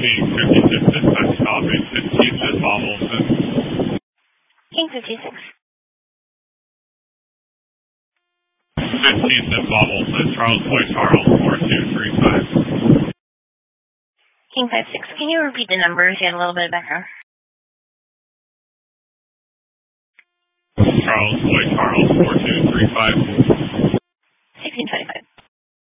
King 56 dispatch stopping 15th and Bob Olson. King 56. 15th and Bob Olson, Charles Boy Charles 4235. King 56, can you repeat the numbers? You had a little bit of background. Charles Boy Charles 4235.